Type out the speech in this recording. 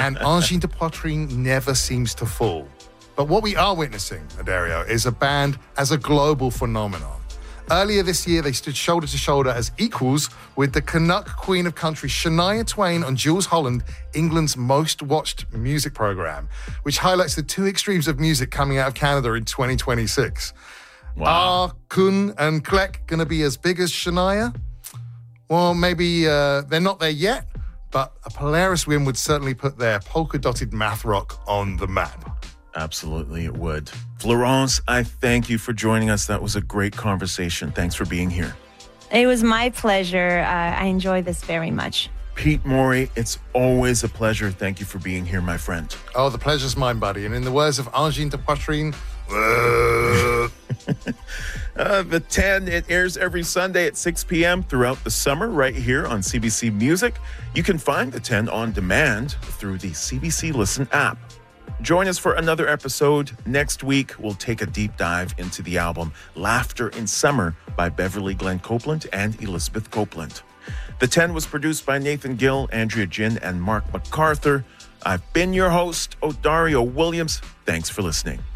and Angine de Poitrine never seems to fall. But what we are witnessing, Addario, is a band as a global phenomenon. Earlier this year, they stood shoulder to shoulder as equals with the Canuck Queen of Country, Shania Twain, on Jules Holland, England's most watched music program, which highlights the two extremes of music coming out of Canada in 2026. Wow. Are Kun and Kleck going to be as big as Shania? Well, maybe they're not there yet, but a Polaris win would certainly put their polka-dotted math rock on the map. Absolutely, it would. Florence, I thank you for joining us. That was a great conversation. Thanks for being here. It was my pleasure. I enjoy this very much. Pete Morey, it's always a pleasure. Thank you for being here, my friend. Oh, the pleasure's mine, buddy. And in the words of Angine de Poitrine, The 10, it airs every Sunday at 6 p.m. throughout the summer right here on CBC Music. You can find The 10 on demand through the CBC Listen app. Join us for another episode. Next week, we'll take a deep dive into the album Laughter in Summer by Beverly Glenn Copeland and Elizabeth Copeland. The 10 was produced by Nathan Gill, Andrea Jin, and Mark MacArthur. I've been your host, Odario Williams. Thanks for listening.